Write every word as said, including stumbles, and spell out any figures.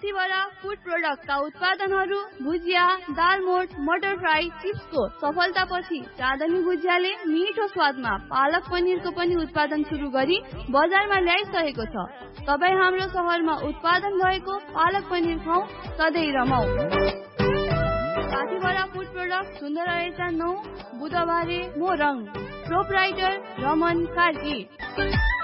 साथीभरा food प्रोडक्टका उत्पादनहरू भुजिया, दालमोट, मटर fry, चिप्सको सफलतापछि चाँदनी भुजियाले मिठो स्वादमा पालक पनिरको पनि उत्पादन सुरु गरी बजारमा ल्याइसकेको छ। तपाईँ हाम्रो सहरमा उत्पादन भएको पालक पनिर खाऊ, सधैँ रमाऊ। साथीभरा फुड प्रोडक्ट सुन्दर रहेछ नौ बुधबारे मोरङ, प्रोपराइटर रमन कार्की।